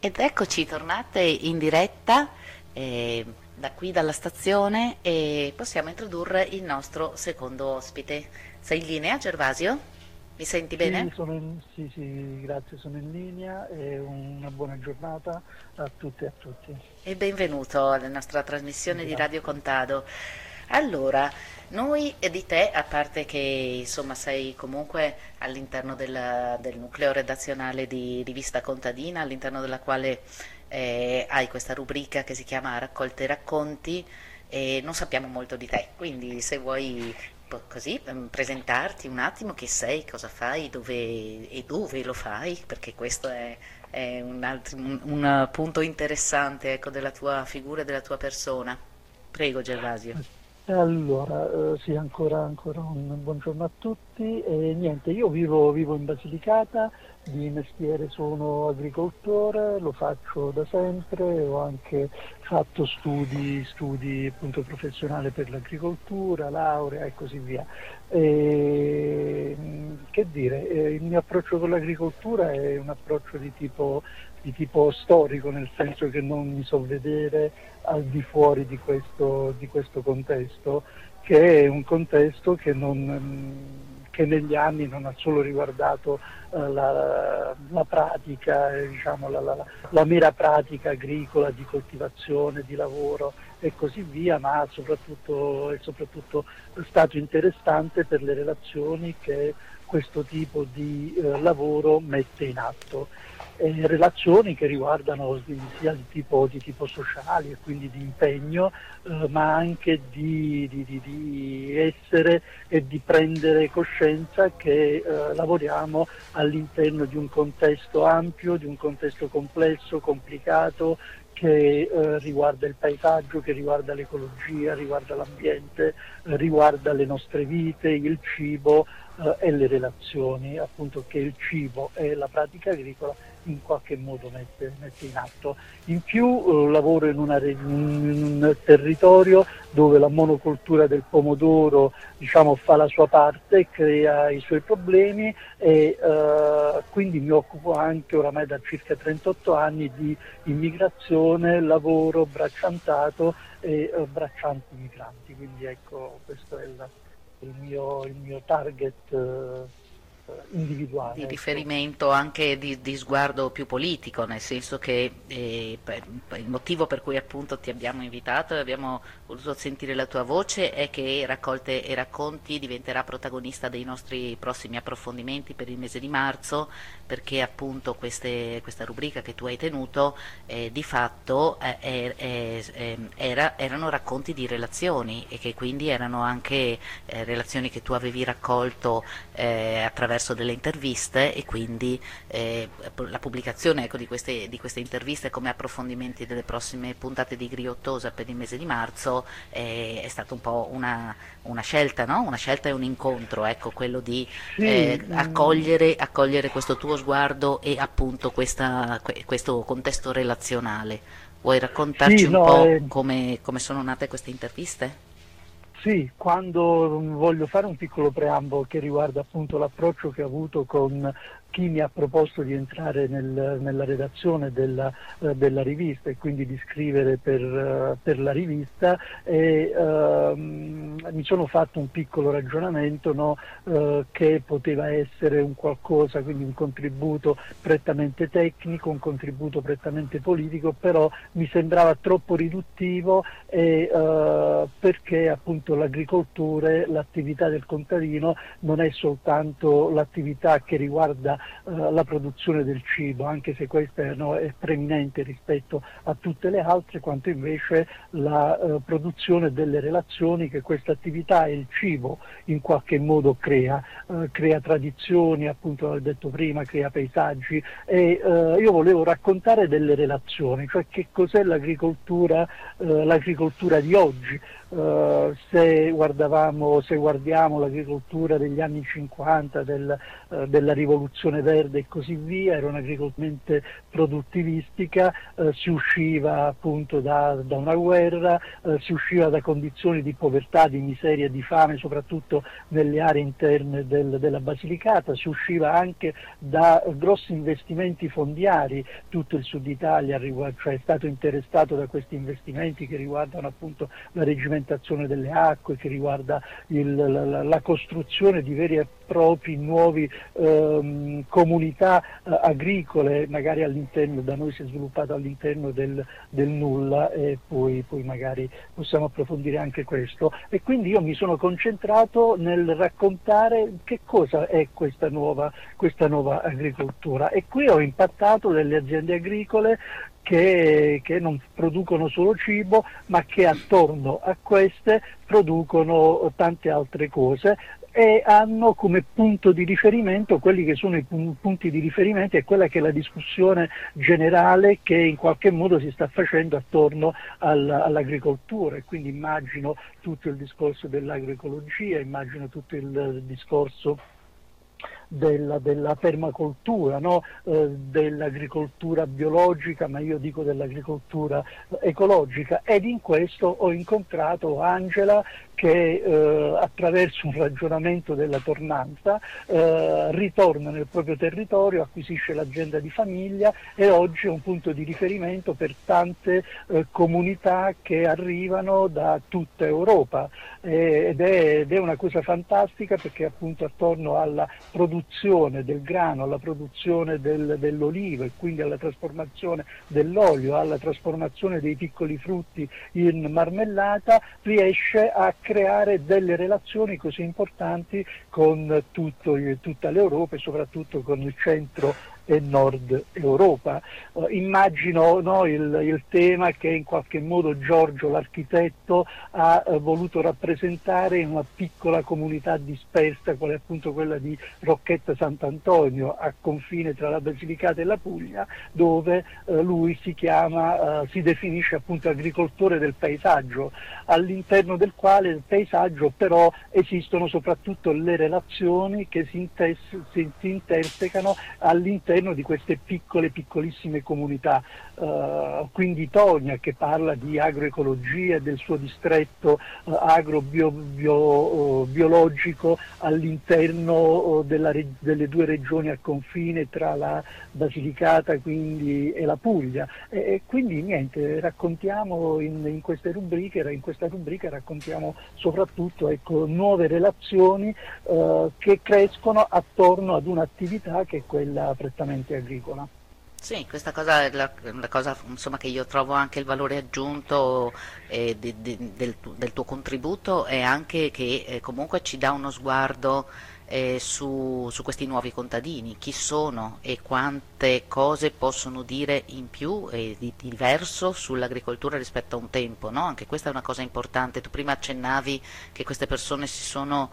Ed eccoci tornate in diretta da qui dalla stazione e possiamo introdurre il nostro secondo ospite. Sei in linea, Gervasio? Mi senti bene? Sì, sì, grazie, sono in linea e una buona giornata a tutte e a tutti. E benvenuto alla nostra trasmissione di Radio Grazie. Contado. Allora, noi e di te, a parte che insomma sei comunque all'interno del nucleo redazionale di Rivista Contadina, all'interno della quale hai questa rubrica che si chiama Raccolte e racconti, e non sappiamo molto di te, quindi se vuoi così presentarti un attimo chi sei, cosa fai, dove lo fai, perché questo è un punto interessante, ecco, della tua figura e della tua persona. Prego, Gervasio. Allora, sì, ancora un buongiorno a tutti. E niente, io vivo in Basilicata, di mestiere sono agricoltore, lo faccio da sempre, ho anche fatto studi appunto professionali per l'agricoltura, laurea e così via. Che dire, il mio approccio con l'agricoltura è un approccio di tipo storico, nel senso che non mi so vedere al di fuori di questo contesto, che è un contesto che negli anni non ha solo riguardato la pratica, diciamo, la mera pratica agricola di coltivazione, di lavoro e così via, ma è soprattutto stato interessante per le relazioni che questo tipo di lavoro mette in atto. Relazioni che riguardano sia di tipo sociali e quindi di impegno, ma anche di essere e di prendere coscienza che lavoriamo all'interno di un contesto ampio, di un contesto complesso, complicato, che riguarda il paesaggio, che riguarda l'ecologia, riguarda l'ambiente, riguarda le nostre vite, il cibo e le relazioni, appunto, che il cibo e la pratica agricola in qualche modo mette in atto. In più lavoro in un territorio dove la monocoltura del pomodoro, diciamo, fa la sua parte e crea i suoi problemi, e quindi mi occupo anche oramai da circa 38 anni di immigrazione, lavoro bracciantato e braccianti migranti. Quindi ecco, questo è il mio target Di individuale. Ecco. riferimento anche di sguardo più politico, nel senso che il motivo per cui appunto ti abbiamo invitato e abbiamo voluto sentire la tua voce è che Raccolte e Racconti diventerà protagonista dei nostri prossimi approfondimenti per il mese di marzo, perché appunto questa rubrica che tu hai tenuto di fatto erano racconti di relazioni e che quindi erano anche relazioni che tu avevi raccolto attraverso delle interviste e quindi la pubblicazione, ecco, di queste interviste come approfondimenti delle prossime puntate di Griottosa per il mese di marzo è stata un po' una scelta, no? Una scelta e un incontro, ecco, quello di Sì, accogliere questo tuo sguardo e appunto questo contesto relazionale. Vuoi raccontarci sì, un no, po' come sono nate queste interviste? sì, quando voglio fare un piccolo preambolo che riguarda appunto l'approccio che ho avuto con chi mi ha proposto di entrare nella redazione della rivista e quindi di scrivere per la rivista, e mi sono fatto un piccolo ragionamento, no, che poteva essere un qualcosa, quindi un contributo prettamente tecnico, un contributo prettamente politico, però mi sembrava troppo riduttivo, perché appunto l'agricoltura, l'attività del contadino non è soltanto l'attività che riguarda la produzione del cibo, anche se questa, no, è preminente rispetto a tutte le altre, quanto invece la produzione delle relazioni che questa attività e il cibo in qualche modo crea tradizioni, appunto l'ho detto prima, crea paesaggi, e io volevo raccontare delle relazioni, cioè che cos'è l'agricoltura di oggi. Se guardiamo l'agricoltura degli anni 50, della rivoluzione rivoluzione verde e così via, era un'agricoltura produttivistica, si usciva appunto da una guerra, si usciva da condizioni di povertà, di miseria e di fame, soprattutto nelle aree interne della Basilicata, si usciva anche da grossi investimenti fondiari. Tutto il sud Italia cioè è stato interessato da questi investimenti che riguardano appunto la regimentazione delle acque, che riguarda la costruzione di veri e propri nuovi comunità agricole, magari all'interno, da noi si è sviluppato all'interno del nulla, e poi magari possiamo approfondire anche questo. E quindi io mi sono concentrato nel raccontare che cosa è questa nuova agricoltura, e qui ho impattato delle aziende agricole che non producono solo cibo, ma che attorno a queste producono tante altre cose, e hanno come punto di riferimento quelli che sono i punti di riferimento e quella che è la discussione generale che in qualche modo si sta facendo attorno all'agricoltura. E quindi immagino tutto il discorso dell'agroecologia, immagino tutto il discorso della permacultura, no? Dell'agricoltura biologica, ma io dico dell'agricoltura ecologica, ed in questo ho incontrato Angela che attraverso un ragionamento della tornanza ritorna nel proprio territorio, acquisisce l'azienda di famiglia e oggi è un punto di riferimento per tante comunità che arrivano da tutta Europa, ed è una cosa fantastica, perché appunto attorno alla produzione del grano, alla produzione dell'olivo e quindi alla trasformazione dell'olio, alla trasformazione dei piccoli frutti in marmellata, riesce a creare delle relazioni così importanti con tutta l'Europa e soprattutto con il centro e nord Europa. Immagino, no, il tema che in qualche modo Giorgio l'architetto ha voluto rappresentare in una piccola comunità dispersa, quale appunto quella di Rocchetta Sant'Antonio, a confine tra la Basilicata e la Puglia, dove lui si definisce appunto agricoltore del paesaggio, all'interno del quale il paesaggio però esistono soprattutto le relazioni che si intersecano all'interno di queste piccolissime comunità. Quindi Tonia, che parla di agroecologia e del suo distretto agrobiologico all'interno delle due regioni a confine tra la Basilicata quindi e la Puglia, e quindi niente, raccontiamo in questa rubrica raccontiamo soprattutto, ecco, nuove relazioni che crescono attorno ad un'attività che è quella prettamente agricola. Sì, questa cosa è la cosa, insomma, che io trovo anche il valore aggiunto del tuo contributo, è anche che comunque ci dà uno sguardo su questi nuovi contadini, chi sono e quante cose possono dire in più e di diverso sull'agricoltura rispetto a un tempo, no? Anche questa è una cosa importante. Tu prima accennavi che queste persone si sono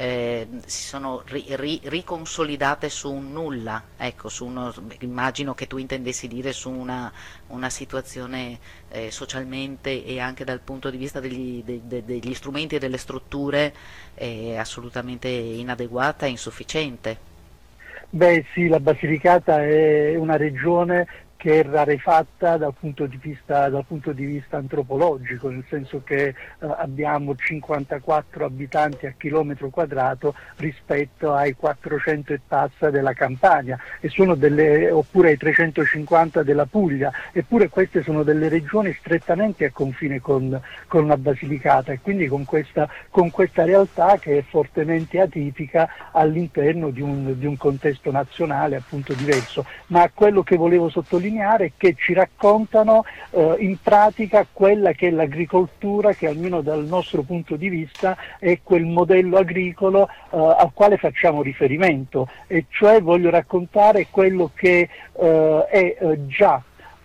riconsolidate su un nulla, ecco, immagino che tu intendessi dire su una situazione socialmente e anche dal punto di vista degli strumenti e delle strutture assolutamente inadeguata e insufficiente. Beh sì, la Basilicata è una regione che è rarefatta dal punto di vista antropologico, nel senso che abbiamo 54 abitanti a chilometro quadrato rispetto ai 400 e passa della Campania, oppure ai 350 della Puglia, eppure queste sono delle regioni strettamente a confine con la Basilicata, e quindi con questa realtà che è fortemente atipica all'interno di un contesto nazionale appunto diverso. Ma quello che volevo sottolineare che ci raccontano in pratica quella che è l'agricoltura, che almeno dal nostro punto di vista è quel modello agricolo al quale facciamo riferimento, e cioè voglio raccontare quello che è già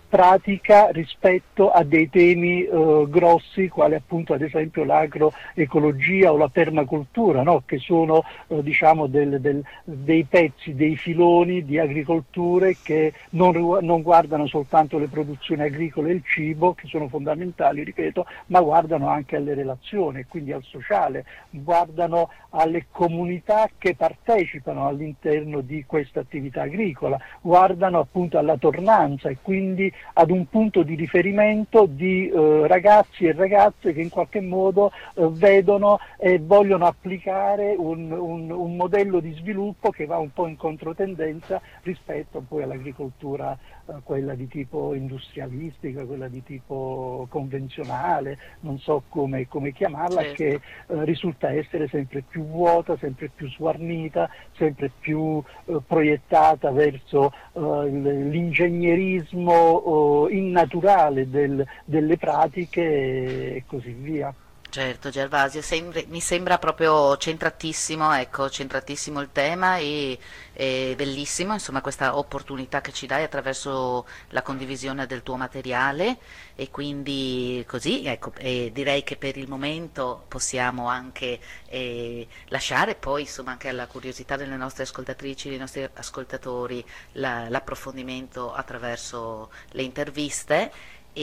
pratica rispetto a dei temi grossi, quali appunto ad esempio l'agroecologia o la permacultura, no? Che sono diciamo dei pezzi, dei filoni di agricolture che non guardano soltanto le produzioni agricole e il cibo, che sono fondamentali, ripeto, ma guardano anche alle relazioni, quindi al sociale, guardano alle comunità che partecipano all'interno di questa attività agricola, guardano appunto alla tornanza e quindi ad un punto di riferimento di ragazzi e ragazze che in qualche modo vedono e vogliono applicare un modello di sviluppo che va un po' in controtendenza rispetto poi all'agricoltura, quella di tipo industrialistica, quella di tipo convenzionale, non so come chiamarla, che Certo. risulta essere sempre più vuota, sempre più sguarnita, sempre più proiettata verso l'ingegnerismo innaturale delle pratiche e così via. Certo, Gervasio, mi sembra proprio centratissimo, ecco, centratissimo il tema e bellissimo, insomma, questa opportunità che ci dai attraverso la condivisione del tuo materiale e quindi così, ecco, direi che per il momento possiamo anche lasciare poi, insomma, anche alla curiosità delle nostre ascoltatrici, dei nostri ascoltatori, l'approfondimento attraverso le interviste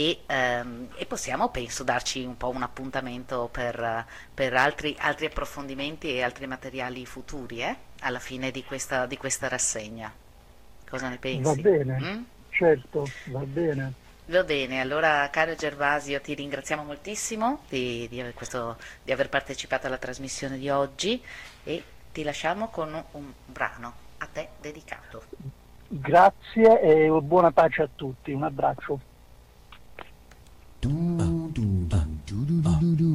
e possiamo, penso, darci un po' un appuntamento per altri approfondimenti e altri materiali futuri, alla fine di questa rassegna. Cosa ne Va pensi? bene, Mm? certo, va bene. Va bene, allora caro Gervasio, ti ringraziamo moltissimo di aver partecipato alla trasmissione di oggi e ti lasciamo con un brano a te dedicato. Grazie e buona pace a tutti, un abbraccio.